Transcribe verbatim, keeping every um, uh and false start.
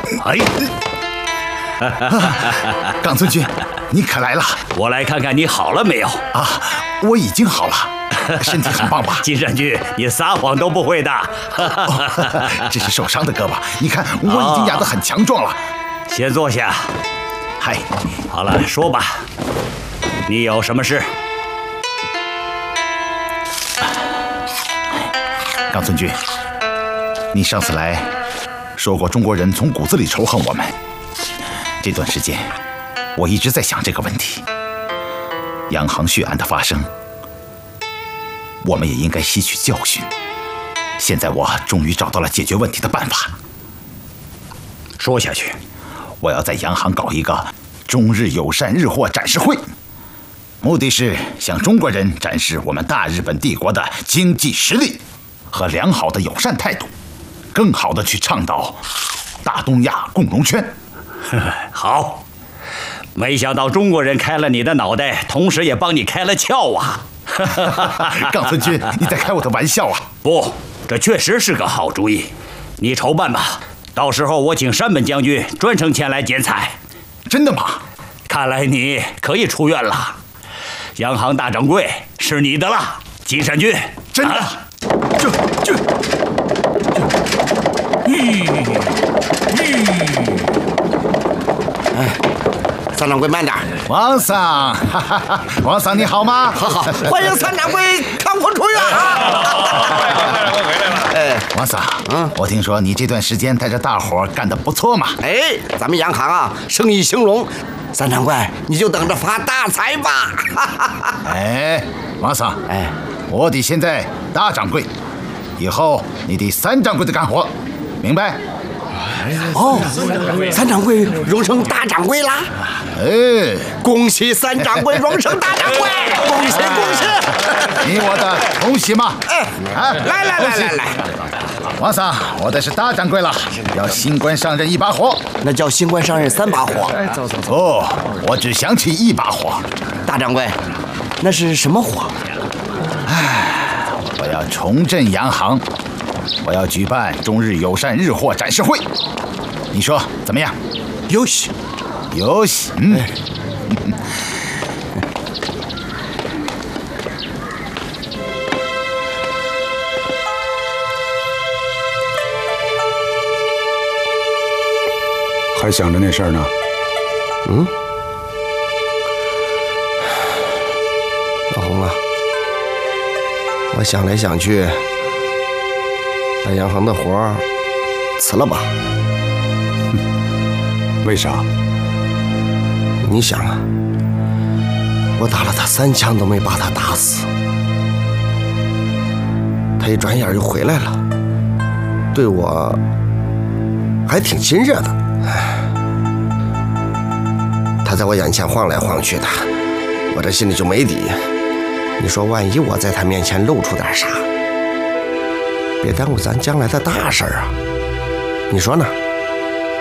哎， 冈村君，你可来了！ 我来看看你好了没有啊？我已经好了，身体很棒吧？ 金山君，你撒谎都不会的。 哦、这是受伤的胳膊，你看我已经养得很强壮了。 先坐下。 嗨， 好了，说吧，你有什么事？ 冈村君，你上次来说过中国人从骨子里仇恨我们。这段时间，我一直在想这个问题。洋行血案的发生，我们也应该吸取教训。现在我终于找到了解决问题的办法。 说下去。 我要在洋行搞一个中日友善日货展示会，目的是向中国人展示我们大日本帝国的经济实力和良好的友善态度，更好的去倡导大东亚共荣圈。 好，没想到中国人开了你的脑袋，同时也帮你开了窍啊！ 冈村君，你在开我的玩笑啊？ 不，这确实是个好主意。你筹办吧，到时候我请山本将军专程前来剪彩。 真的吗？ 看来你可以出院了。洋行大掌柜是你的了，金山君。 真的？啊、这这这， 吁吁。哎，三掌柜慢点。 王桑，哈哈哈，王桑你好吗？ 好好，欢迎三掌柜康复出院啊！ 我回来了。 哎，王桑，嗯，我听说你这段时间带着大伙干得不错嘛。 哎，咱们洋行啊，生意兴隆。三掌柜，你就等着发大财吧！ 哎，王桑， 哎， 我得现在大掌柜，以后你得三掌柜的干活，明白？ 哦，三掌柜荣升大掌柜啦！ 哎， 恭喜三掌柜荣升大掌柜！恭喜恭喜！ 你我的恭喜嘛！ 哎， 啊， 来来来来来， 王桑，我的是大掌柜了，要新官上任一把火。 那叫新官上任三把火。 哎，走走走。哦，我只想起一把火。 大掌柜，那是什么火？ 哎，我要重振洋行，我要举办中日友善日货展示会，你说怎么样？ 有喜， 有喜，嗯。 还想着那事儿呢？ 嗯，老洪啊，我想来想去，把洋行的活儿辞了吧。 为啥？ 你想啊，我打了他三枪都没把他打死，他一转眼又回来了，对我还挺亲热的。他在我眼前晃来晃去的，我这心里就没底。你说万一我在他面前露出点啥，别耽误咱将来的大事啊！你说呢？